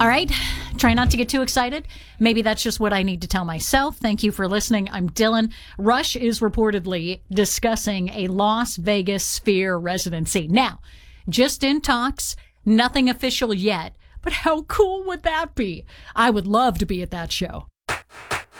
All right. Try not to get too excited. Maybe that's just what I need to tell myself. Thank you for listening. I'm Dylan. Rush is reportedly discussing a Las Vegas Sphere residency. Now, just in talks, nothing official yet. But how cool would that be? I would love to be at that show.